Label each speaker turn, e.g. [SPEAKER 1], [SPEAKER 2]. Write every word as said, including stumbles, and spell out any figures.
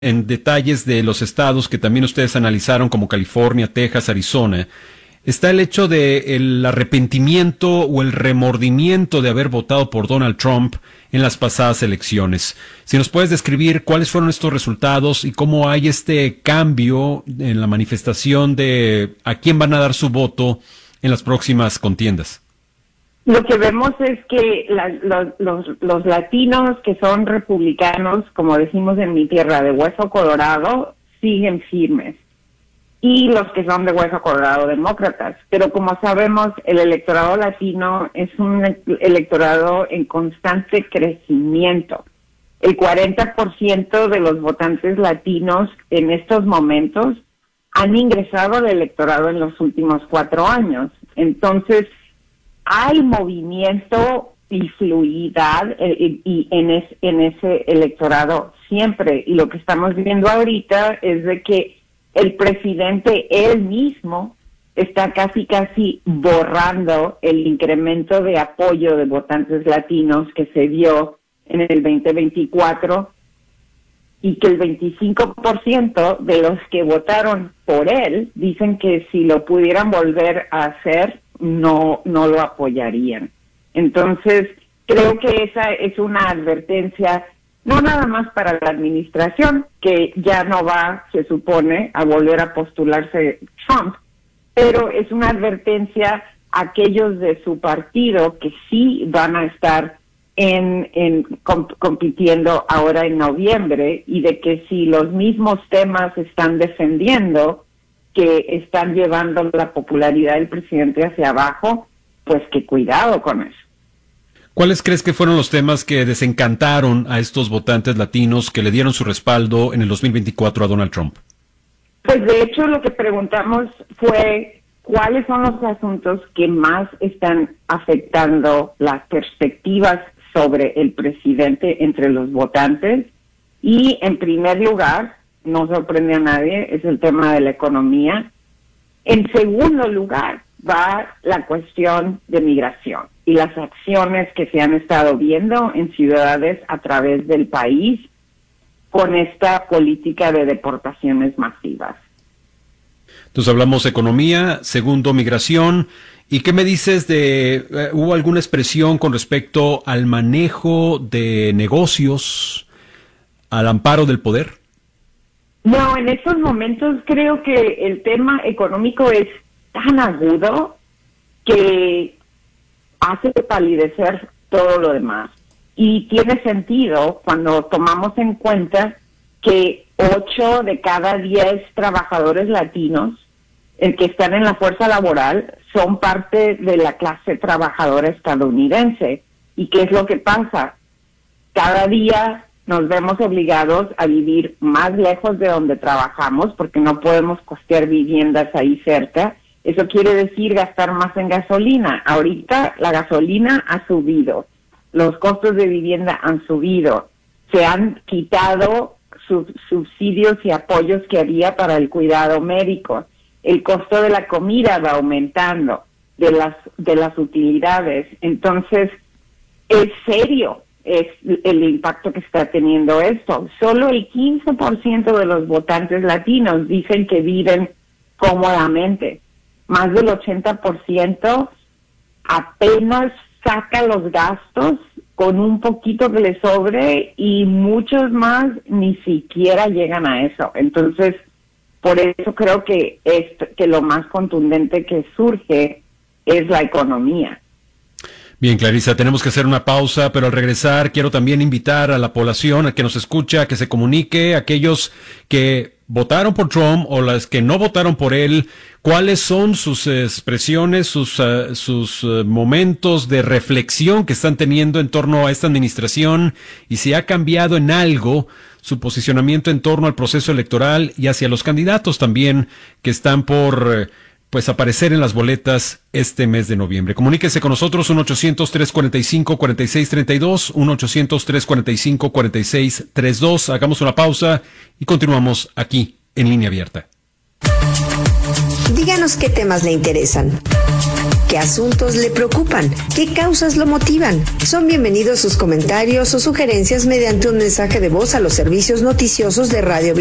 [SPEAKER 1] en detalles de los estados que también ustedes analizaron, como California, Texas, Arizona, está el hecho de el arrepentimiento o el remordimiento de haber votado por Donald Trump en las pasadas elecciones. Si nos puedes describir cuáles fueron estos resultados y cómo hay este cambio en la manifestación de a quién van a dar su voto en las próximas contiendas.
[SPEAKER 2] Lo que vemos es que la, los, los, los latinos que son republicanos, como decimos en mi tierra, de hueso colorado, siguen firmes. Y los que son de hueso colorado, demócratas. Pero como sabemos, el electorado latino es un electorado en constante crecimiento. El cuarenta por ciento de los votantes latinos en estos momentos han ingresado al electorado en los últimos cuatro años. Entonces, hay movimiento y fluidad y, y en, es, en ese electorado siempre. Y lo que estamos viendo ahorita es de que el presidente él mismo está casi casi borrando el incremento de apoyo de votantes latinos que se dio en el veinte veinticuatro y que el veinticinco por ciento de los que votaron por él dicen que si lo pudieran volver a hacer no no lo apoyarían. Entonces, creo que esa es una advertencia no nada más para la administración, que ya no va, se supone, a volver a postularse Trump, pero es una advertencia a aquellos de su partido que sí van a estar en, en comp- compitiendo ahora en noviembre, y de que si los mismos temas están defendiendo, que están llevando la popularidad del presidente hacia abajo, pues que cuidado con eso.
[SPEAKER 1] ¿Cuáles crees que fueron los temas que desencantaron a estos votantes latinos que le dieron su respaldo en el dos mil veinticuatro a Donald Trump?
[SPEAKER 2] Pues de hecho lo que preguntamos fue cuáles son los asuntos que más están afectando las perspectivas sobre el presidente entre los votantes, y en primer lugar, no sorprende a nadie, es el tema de la economía. En segundo lugar va la cuestión de migración y las acciones que se han estado viendo en ciudades a través del país con esta política de deportaciones masivas.
[SPEAKER 1] Entonces hablamos de economía, segundo migración. ¿Y qué me dices de, eh, hubo alguna expresión con respecto al manejo de negocios, al amparo del poder?
[SPEAKER 2] No, en estos momentos creo que el tema económico es tan agudo que hace palidecer todo lo demás. Y tiene sentido cuando tomamos en cuenta que ocho de cada diez trabajadores latinos el que están en la fuerza laboral son parte de la clase trabajadora estadounidense. ¿Y qué es lo que pasa? Cada día nos vemos obligados a vivir más lejos de donde trabajamos porque no podemos costear viviendas ahí cerca. Eso quiere decir gastar más en gasolina. Ahorita la gasolina ha subido, los costos de vivienda han subido, se han quitado sub- subsidios y apoyos que había para el cuidado médico. El costo de la comida va aumentando, de las de las utilidades. Entonces, es serio es el impacto que está teniendo esto. Solo el quince por ciento de los votantes latinos dicen que viven cómodamente. Más del ochenta por ciento apenas saca los gastos con un poquito que le sobre, y muchos más ni siquiera llegan a eso. Entonces, por eso creo que es, que lo más contundente que surge es la economía.
[SPEAKER 1] Bien, Clarisa, tenemos que hacer una pausa, pero al regresar quiero también invitar a la población a que nos escucha, a que se comunique, aquellos que votaron por Trump o las que no votaron por él, cuáles son sus expresiones, sus, uh, sus uh, momentos de reflexión que están teniendo en torno a esta administración, y si ha cambiado en algo su posicionamiento en torno al proceso electoral y hacia los candidatos también que están por uh, pues aparecer en las boletas este mes de noviembre. Comuníquese con nosotros, uno ochocientos, tres cuarenta y cinco, cuarenta y seis treinta y dos, uno ochocientos, tres cuarenta y cinco, cuarenta y seis treinta y dos. Hagamos una pausa y continuamos aquí en Línea Abierta.
[SPEAKER 3] Díganos qué temas le interesan. ¿Qué asuntos le preocupan? ¿Qué causas lo motivan? Son bienvenidos sus comentarios o sugerencias mediante un mensaje de voz a los servicios noticiosos de Radio